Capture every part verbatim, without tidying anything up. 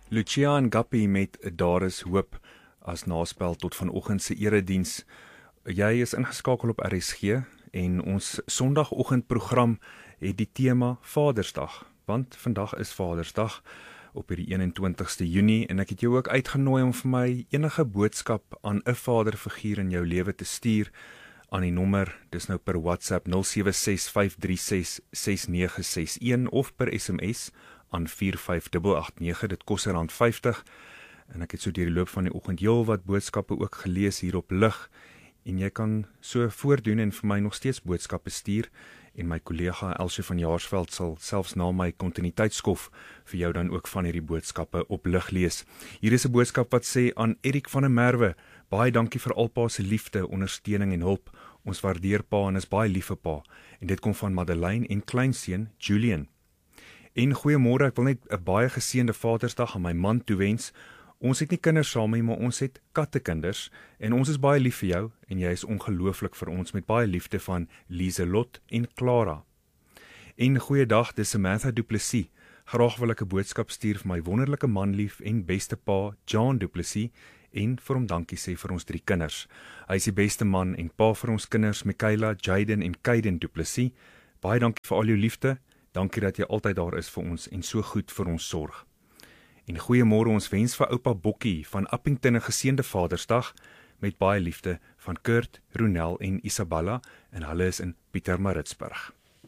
Lucia Ngapi met Daar is hoop as naspel tot vanoggend se erediens. Jy is ingeskakel op R S G en ons Sondagoggendprogram het die tema Vadersdag, want vandag is Vadersdag op die eenentwintigste Junie en ek het jou ook uitgenooi om vir my enige boodskap aan 'n vaderfiguur in jou lewe te stuur aan die nommer, dis nou per WhatsApp nul sewe ses vyf drie ses ses nege ses een of per S M S aan vier vyf agt agt nege, dit kos R vyftig, en ek het so deur die loop van die oggend heel wat boodskappe ook gelees hier op lig, en jy kan so voordoen en vir my nog steeds boodskappe stuur, en my kollega Elsie van Jaarsveld sal selfs na my kontinuïteitsskof vir jou dan ook van hierdie boodskappe op lig lees. Hier is 'n boodskap wat sê aan Erik van der Merwe, baie dankie vir alpa se liefde, ondersteuning en hulp, ons waardeer pa en is baie lief vir pa, en dit kom van Madeleine en kleinseun Julian. En goeiemôre, ek wil net 'n baie geseënde Vadersdag aan my man toewens. Ons het nie kinders saam nie, maar ons het kattekinders en ons is baie lief vir jou en jy is ongelooflik vir ons met baie liefde van Lieselot en Clara. En goeiedag, dis Samantha Du Plessis. Graag wil ek 'n boodskap stuur vir my wonderlike manlief en beste pa John Du Plessis en vir hom dankie sê vir ons drie kinders. Hy is die beste man en pa vir ons kinders Michaela, Jaden en Kaiden Du Plessis. Baie dankie vir al jou liefde. Dankie dat jy altyd daar is vir ons en so goed vir ons sorg. En goeiemôre, ons wens vir oupa Bokkie van Appington 'n geseënde Vadersdag met baie liefde van Kurt, Ronel en Isabella en hulle is in Pietermaritzburg.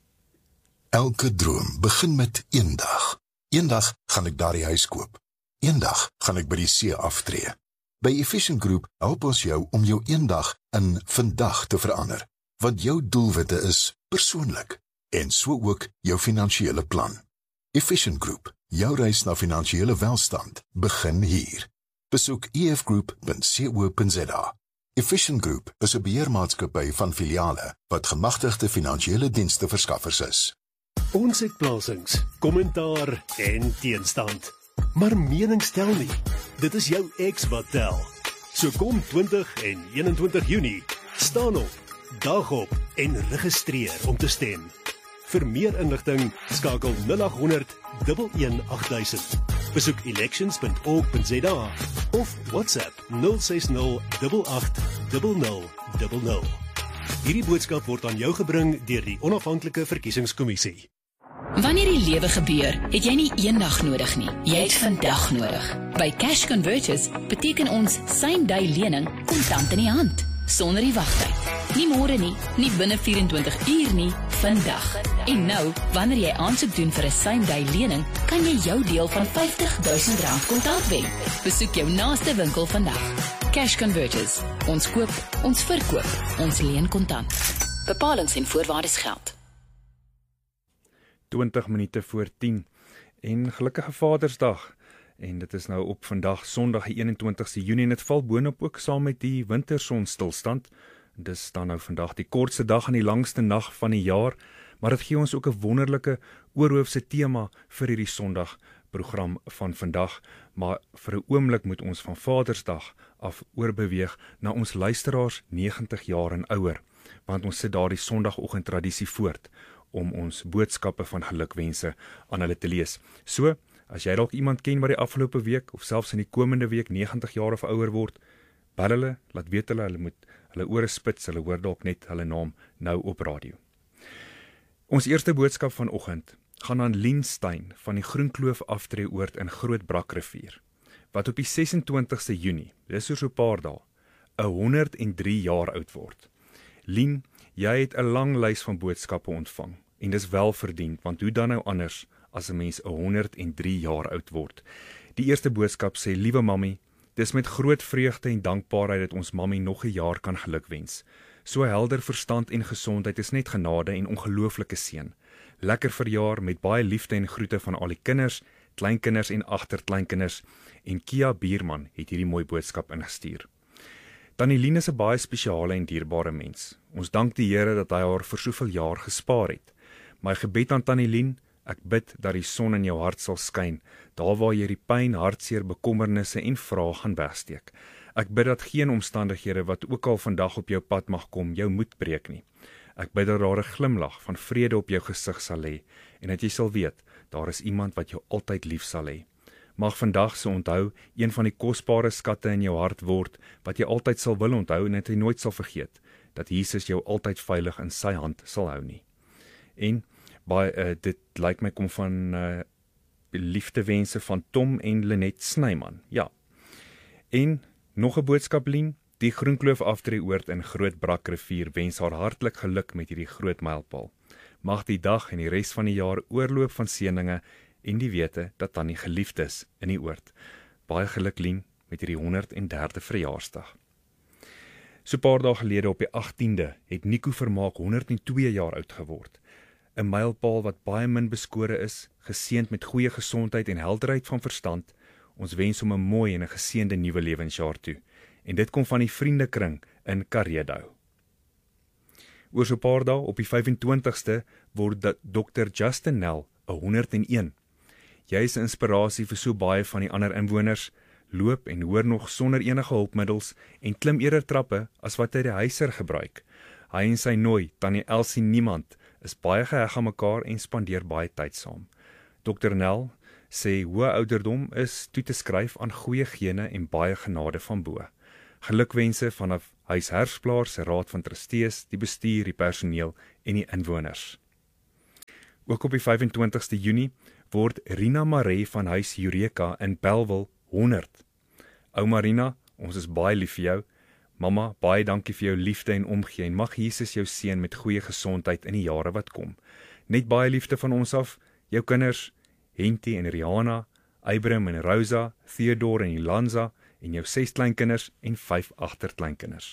Elke droom begin met eendag. Eendag gaan ek daardie huis koop. Eendag gaan ek by die see aftree. By Efficient Group help ons jou om jou eendag in vandag te verander, want jou doelwitte is persoonlik. En so ook jou finansiële plan. Efficient Group, jou reis na finansiële welstand, begin hier. Besoek e f group punt co punt za. Efficient Group is 'n beheermaatskappy van filiale wat gemagtigde finansiële dienste verskaffers is. Ons het plasings, kommentaar en teenstand. Maar mening stel nie. Dit is jou ex wat tel. So kom twintig en eenentwintig Junie, staan op, dag op en registreer om te stem. Vir meer inligting, skakel nul agt honderd, een een agt duisend. Besoek elections punt org punt za of WhatsApp nul ses nul agt agt nul nul nul nul. Hierdie boodskap word aan jou gebring deur die Onafhanklike Verkiesingskommissie. Wanneer die lewe gebeur, het jy nie eendag nodig nie. Jy het vandag nodig. By Cash Converters beteken ons same day lening kontant in die hand, sonder die wagtyd. Nie môre nie, nie binne vyf en twintig uur nie, vandag. En nou, wanneer jy aansoek doen vir 'n same day lening, kan jy jou deel van vyftig duisend rand kontant wen. Besoek jou naaste winkel vandag. Cash Converters. Ons koop, ons verkoop, ons leen kontant. Bepalings en voorwaardes geld. twintig minute voor tien en gelukkige Vadersdag. En dit is nou op vandag Sondag die eenentwintigste Junie en dit val boonop ook saam met die wintersonstilstand. Dis dan nou vandag die kortste dag en die langste nag van die jaar, maar dit gee ons ook 'n wonderlike oorhoofse tema vir hierdie Sondag program van vandag, maar vir 'n oomblik moet ons van Vadersdag af oorbeweeg na ons luisteraars negentig jaar en ouer, want ons sit daardie Sondagoggend tradisie voort om ons boodskappe van gelukwense aan hulle te lees. So, as jy dalk iemand ken wat die afgelope week of selfs in die komende week negentig jaar of ouer word, bel hulle, laat weet hulle, hulle moet hulle ore spits, hulle hoor dalk net hulle naam nou op radio. Ons eerste boodskap vanoggend gaan aan Lien Stein van die Groenkloof Aftreeoord in Groot Brakrivier, wat op die sesentwintigste Junie, dis so 'n paar dae, honderd en drie jaar oud word. Lien, jy het 'n lang lys van boodskappe ontvang, en dis wel verdiend, want hoe dan nou anders as 'n mens honderd en drie jaar oud word. Die eerste boodskap sê, liewe mammy, dis met groot vreugde en dankbaarheid dat ons mammy nog 'n jaar kan gelukwens. So helder verstand en gesondheid is net genade en ongelooflike seën. Lekker verjaar met baie liefde en groete van al die kinders, kleinkinders en agterkleinkinders, en Kia Bierman het hierdie mooi boodskap ingestuur. Tannie Lien is 'n baie spesiale en dierbare mens. Ons dank die Here dat hy haar vir soveel jaar gespaar het. My gebed aan Tannie Lien, ek bid dat die son in jou hart sal skyn, daar waar jy die pyn, hartseer, bekommernisse en vrae gaan wegsteek. Ek bid dat geen omstandighede wat ook al vandag op jou pad mag kom, jou moed breek nie. Ek bid dat daar 'n glimlag van vrede op jou gesig sal lê, en dat jy sal weet, daar is iemand wat jou altyd lief sal hê. Mag vandag se onthou een van die kosbare skatte in jou hart word, wat jy altyd sal wil onthou en dat jy nooit sal vergeet, dat Jesus jou altyd veilig in sy hand sal hou nie. En baie, uh, dit lyk my kom van uh, liefdewense van Tom en Lenet Snyman, ja. En nog 'n boodskap, Lien, die Groenkloof Aftreeoord in Groot Brakrivier wens haar hartlik geluk met hierdie groot mylpaal. Mag die dag en die res van die jaar oorloop van seëninge en die wete dat Tannie geliefd is in die oord. Baie geluk, Lien, met hierdie honderd en derde verjaarsdag. So 'n paar dae gelede op die agtiende het Nico Vermaak honderd en twee jaar oud geword. 'n Mylpaal wat baie min beskore is, geseënd met goeie gesondheid en helderheid van verstand. Ons wens hom 'n mooi en 'n geseënde nuwe lewensjaar toe. En dit kom van die vriendekring in Karedo. Oor so 'n paar dae op die vyf-en-twintigste word dokter Justin Nel honderd en een. Jy is 'n inspirasie vir so baie van die ander inwoners, loop en hoor nog sonder enige hulpmiddels en klim eerder trappe as wat hy die huiser gebruik. Hy en sy nooi, Tannie Elsie Niemand, is baie geheg aan mekaar en spandeer baie tyd saam. dokter Nel sê hoë ouderdom is toe te skryf aan goeie gene en baie genade van bo. Gelukwense vanaf Huis Hersplaar se Raad van Trustees, die bestuur, die personeel en die inwoners. Ook op die vyf-en-twintigste Junie word Rina Maree van Huis Eureka in Bellville honderd. Ouma Rina, ons is baie lief vir jou. Mamma, baie dankie vir jou liefde en omgee en mag Jesus jou seën met goeie gesondheid in die jare wat kom. Net baie liefde van ons af, jou kinders, Henty en Rihanna, Abram en Rosa, Theodore en Ilanza, en jou ses kleinkinders en vyf agterkleinkinders.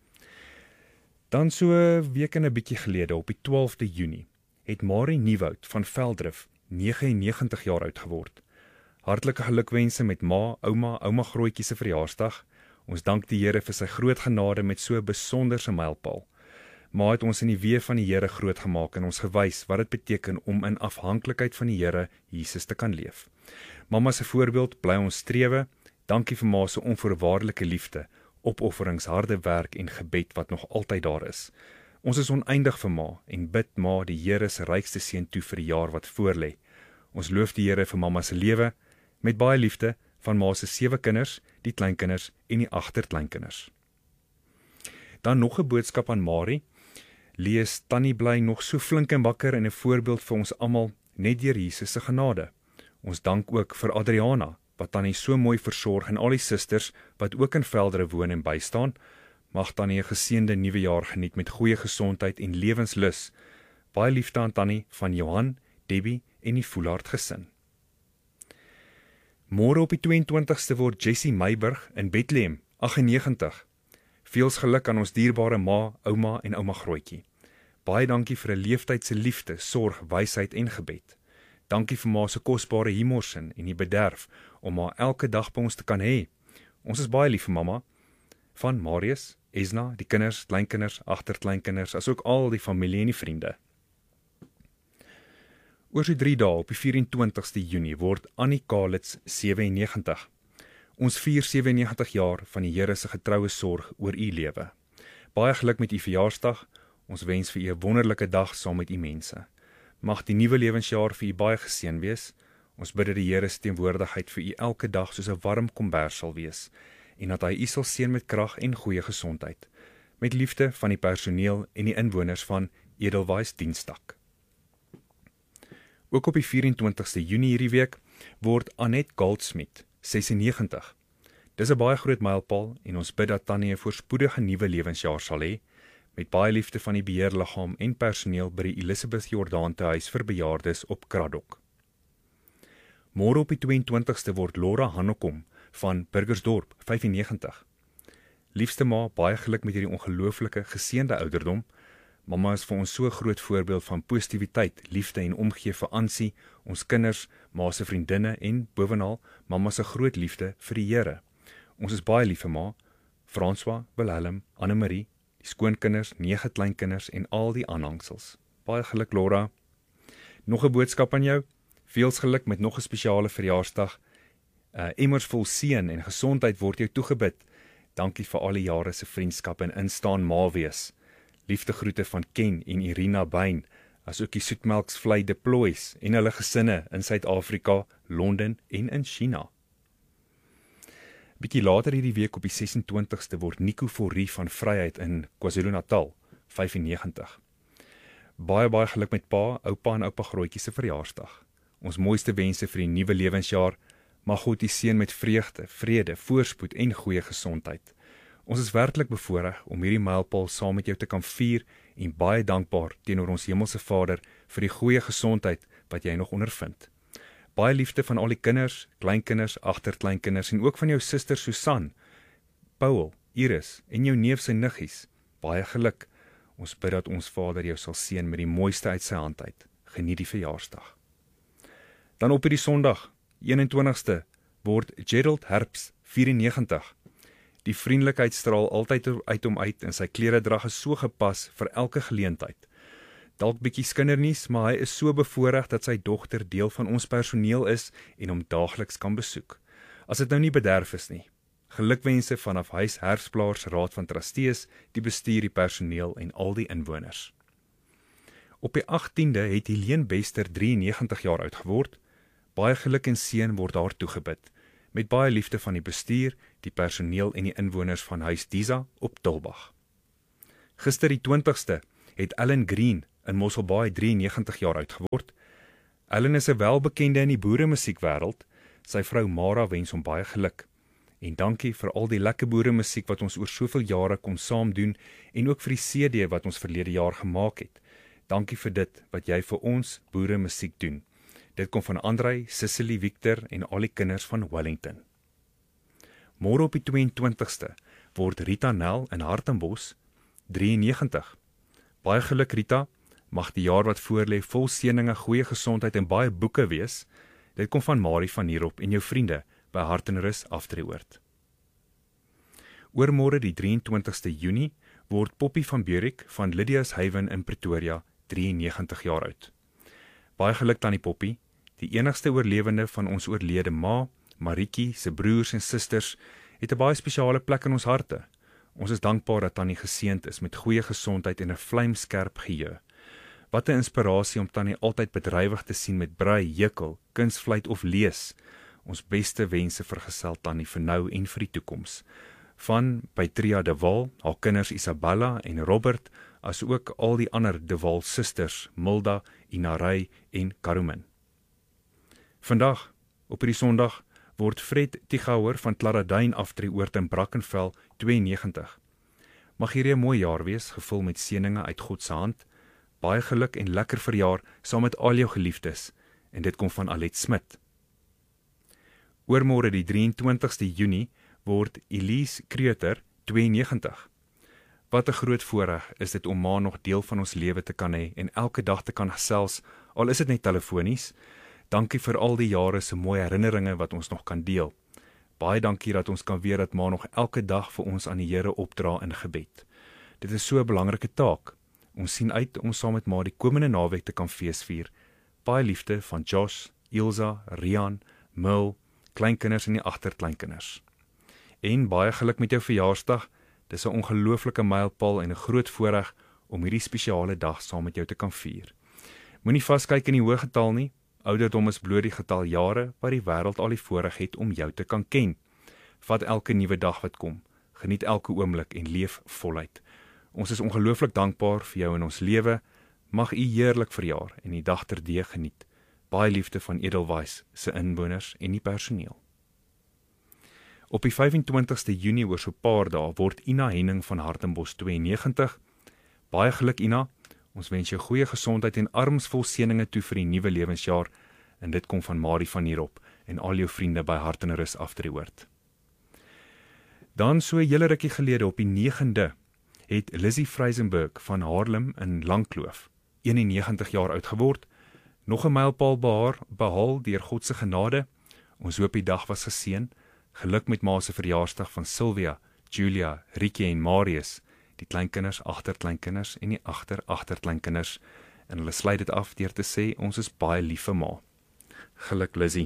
Dan so 'n week en 'n bietjie gelede, op die twaalfde Junie, het Marie Nieuwoud van Veldrif negentig en negentig jaar oud geword. Hartlike gelukwense met ma, ouma, ouma Grootjie se verjaarsdag. Ons dank die Here vir sy groot genade met so 'n besonderse mylpaal. Ma het ons in die weë van die Here groot gemaak en ons gewys wat dit beteken om in afhanklikheid van die Here Jesus te kan leef. Mamma se voorbeeld bly ons strewe. Dankie vir ma se onvoorwaardelike liefde, opofferings, harde werk en gebed wat nog altyd daar is. Ons is oneindig vir ma en bid ma die Here se rykste seën toe vir die jaar wat voorlê. Ons loof die Here vir mamma se lewe met baie liefde van ma se sewe kinders, die kleinkinders en die agterkleinkinders. Dan nog 'n boodskap aan Marie. Lees Tannie bly nog so flink en wakker en 'n voorbeeld vir ons almal net deur Jesus se genade. Ons dank ook vir Adriana wat Tannie so mooi versorg en al die susters wat ook in Veldre woon en bystaan. Mag Tannie 'n geseënde nuwe jaar geniet met goeie gesondheid en lewenslus. Baie liefde aan Tannie van Johan, Debbie en die Voelaard gesin. Môre op die twee-en-twintigste word Jessie Meiburg in Bethlehem, agt en negentig. Veels geluk aan ons dierbare ma, ouma en ouma Grootjie. Baie dankie vir 'n leeftyd se liefde, sorg, wysheid en gebed. Dankie vir ma se kosbare humorsin en die bederf om haar elke dag by ons te kan hê. Ons is baie lief vir mamma. Van Marius, Esna, die kinders, kleinkinders, agterkleinkinders, asook al die familie en die vriende. Oor so drie dae op die vyf-en-twintigste Junie word Annie Kalitz sewe en negentig. Ons vier sewe en negentig jaar van die Here se getroue sorg oor u lewe. Baie geluk met u verjaarsdag. Ons wens vir u 'n wonderlike dag saam met u mense. Mag die nuwe lewensjaar vir u baie geseën wees. Ons bid dat die Here se teenwoordigheid vir u elke dag soos 'n warm kombers sal wees en dat hy u sal seën met krag en goeie gesondheid. Met liefde van die personeel en die inwoners van Edelweiss Dienstak. Ook op die vyf-en-twintigste Junie hierdie week word Annette Goldsmith ses en negentig. Dis 'n baie groot mylpaal en ons bid dat Tannie 'n voorspoedige nuwe lewensjaar sal hê, met baie liefde van die beheerliggaam en personeel by die Elisabeth Jordaan te huis vir bejaardes op Kraddock. Môre op die twee-en-twintigste word Laura Hannekom van Burgersdorp vyf en negentig. Liefste ma, baie geluk met hierdie ongelooflike geseënde ouderdom. Mamma is vir ons so 'n groot voorbeeld van positiwiteit, liefde en omgee vir Ansie, ons kinders, ma se vriendinne en bovenal mamma se groot liefde vir die Here. Ons is baie lief vir ma, François, Wilhelm, Anne-Marie, die skoonkinders, nege kleinkinders en al die aanhangsels. Baie geluk Laura. Nog 'n boodskap aan jou. Veels geluk met nog 'n spesiale verjaarsdag. Uh, emmers vol seën en gesondheid word jou toegebid. Dankie vir al die jare se vriendskap en instaan ma wees. Liefde groete van Ken en Irina Bain, asook die soetmelksvlei deploys en hulle gesinne in Suid-Afrika, Londen en in China. Bietjie later hierdie week op die ses en twintigste word Nico Fourie van Vryheid in KwaZulu-Natal, vyfennegentig. Baie baie geluk met pa, oupa en oupa Grootjie se verjaarsdag. Ons mooiste wense vir die nuwe lewensjaar, mag God u seën met vreugde, vrede, voorspoed en goeie gesondheid. Ons is werklik bevoorreg om hierdie mylpaal saam met jou te kan vier en baie dankbaar teenoor ons Hemelse Vader vir die goeie gesondheid wat jy nog ondervind. Baie liefde van al die kinders, kleinkinders, agterkleinkinders en ook van jou suster Susan, Paul, Iris en jou neef se niggies. Baie geluk. Ons bid dat ons Vader jou sal seën met die mooiste uit sy hand uit. Geniet die verjaarsdag. Dan op hierdie Sondag, eenentwintigste, word Gerald Herbst vyfennegentig. Die vriendelikheid straal altyd uit hom uit en sy kleredrag is so gepas vir elke geleentheid. Dalk bietjie skindernuus, maar hy is so bevoorreg dat sy dogter deel van ons personeel is en hom daagliks kan besoek. As dit nou nie bederf is nie. Gelukwense vanaf Huis Herbstplaas Raad van Trustees, die bestuur, die personeel en al die inwoners. Op die agtiende het Helene Bester drieënnegentig jaar oud geword. Baie geluk en seën word haar toegebid, met baie liefde van die bestuur, die personeel en die inwoners van Huis Disa op Tulbagh. Gister die twintigste het Ellen Green in Mosselbaai drieënnegentig jaar oud geword. Ellen is 'n welbekende in die boeremusiekwêreld. Sy vrou Mara wens hom baie geluk. En dankie vir al die lekker boeremusiek wat ons oor soveel jare kon saam doen en ook vir die C D wat ons verlede jaar gemaak het. Dankie vir dit wat jy vir ons boeremusiek doen. Dit kom van Andrei, Cicely, Victor en al die kinders van Wellington. Môre op die twee-en-twintigste word Rita Nel in Hartenbos drieënnegentig. Baie geluk Rita, mag die jaar wat voorlê vol seëninge, goeie gesondheid en baie boeke wees. Dit kom van Marie van Hierop en jou vriende by Hartenrus Aftreeoord. Oormôre die drieëntwintigste Junie word Poppy van Beurik van Lydia's Haven in Pretoria drieënnegentig jaar oud. Baie geluk tannie Poppy, die enigste oorlewende van ons oorlede ma, Maritjie, se broers en susters, het 'n baie spesiale plek in ons harte. Ons is dankbaar dat tannie geseënd is met goeie gesondheid en 'n vlamskerp geheue. Wat 'n inspirasie om tannie altyd bedrywig te sien met brei, hekel, kunstvleit of lees. Ons beste wense vergesel tannie vir nou en vir die toekoms. Van Patria de Waal, haar kinders Isabella en Robert, as ook al die ander de Waal susters, Milda, Inarei en Karumin. Vandag, op hierdie Sondag, word Fred Tigouwer van Klaradyn Aftreeoord in Brackenfell tweeënnegentig. Mag hierdie 'n mooi jaar wees, gevul met seëninge uit God se hand. Baie geluk en lekker verjaar saam met al jou geliefdes, en dit kom van Alet Smit. Oormôre die drieëntwintigste Junie word Elise Kreuter tweeënnegentig. Wat 'n groot voorreg is dit om ma nog deel van ons lewe te kan hê en elke dag te kan gesels, al is dit net telefonies. Dankie vir al die jare se mooi herinneringe wat ons nog kan deel. Baie dankie dat ons kan weet dat ma nog elke dag vir ons aan die Here opdra in gebed. Dit is so 'n belangrike taak. Ons sien uit om saam met ma die komende naweek te kan feesvier. Baie liefde van Josh, Ilsa, Rian, Mil, kleinkinders en die agterkleinkinders. En baie geluk met jou verjaarsdag. Dis 'n ongelooflike mylpaal en 'n groot voorreg om hierdie spesiale dag saam met jou te kan vier. Moenie vaskyk in die hoë getal nie. Ouderdom is bloot die getal jare wat die wêreld al die voorreg het om jou te kan ken. Vat elke nuwe dag wat kom. Geniet elke oomblik en leef voluit. Ons is ongelooflik dankbaar vir jou in ons lewe. Mag u heerlik verjaar en die dag terdee geniet. Baie liefde van Edelweiss se inwoners en die personeel. Op die vyfentwintigste Junie oor so 'n paar dae word Ina Henning van Hartenbos tweeënnegentig. Baie geluk Ina. Ons wens jou goeie gesondheid en armsvol seëninge toe vir die nuwe lewensjaar, en dit kom van Marie van Hierop en al jou vriende by Hartenrus Aftreeoord. Dan so 'n hele rukkie gelede op die negende het Lizzie Freysenberg van Haarlem in Langkloof eenennegentig jaar oud geword. Nog 'n mylpaal behaal, behaal deur God se genade. Ons hoop die dag was geseën. Geluk met ma se verjaarsdag van Sylvia, Julia, Rietjie en Marius, die kleinkinders, agterkleinkinders en die agter-agterkleinkinders. En hulle sluit dit af deur te sê, ons is baie lief vir ma. Geluk Lizzie.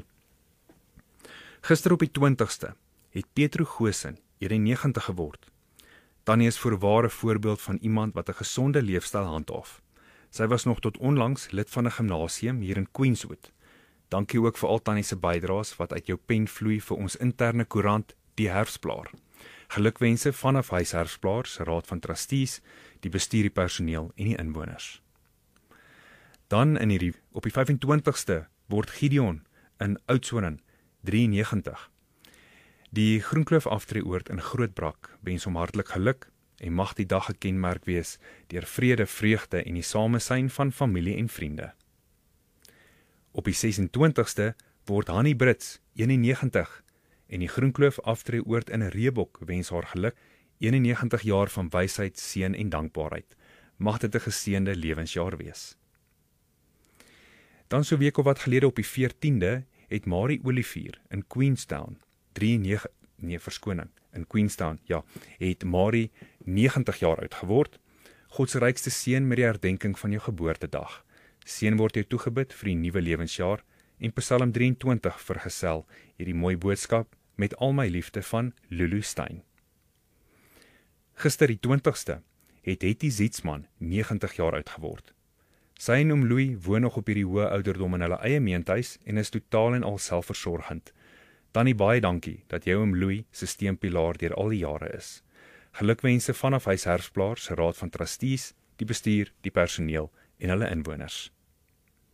Gister op die twintigste het Petro Goosen eenennegentig geword. Tannie is voorware voorbeeld van iemand wat 'n gesonde leefstyl handhaaf. Sy was nog tot onlangs lid van 'n gimnasium hier in Queenswood. Dankie ook vir al Tannie se bydraes wat uit jou pen vloei vir ons interne koerant, die Herfsblaar. Gelukwense vanaf Huis Herfsblaar se Raad van Trustees, die bestuur, die personeel en die inwoners. Dan in die op die vyf en twintigste word Gideon in Oudtshoorn drie en negentig. Die Groenkloof Aftreeoord in Grootbrak wens hom hartlik geluk en mag die dag gekenmerk wees deur vrede, vreugde en die samesyn van familie en vriende. Op die ses en twintigste word Hannie Brits een en negentig en die Groenkloof Aftreeoord in Reebok wens haar geluk, een en negentig jaar van wysheid, seën en dankbaarheid. Mag dit 'n geseënde lewensjaar wees. Dan so week of wat gelede op die veertiende het Marie Olivier in Queenstown, drie en negentig, nee verskoning, in Queenstown, ja, het Marie negentig jaar oud geword. God se rykste seën met die herdenking van jou geboortedag. Seën word jou toegebid vir die nuwe lewensjaar en Psalm drieëntwintig vergesel hierdie mooi boodskap met al my liefde van Lulu Stein. Gister die twintigste het Hetty Zietsman negentig jaar oud geword. Sy en oom Louis woon nog op hierdie hoë ouderdom in hulle eie meentuis en is totaal en al selfversorgend. Tannie baie dankie dat jou oom Louis se steunpilaar deur al die jare is. Gelukwense vanaf Huis Herfsblaar se Raad van Trustees, die bestuur, die personeel en hulle inwoners.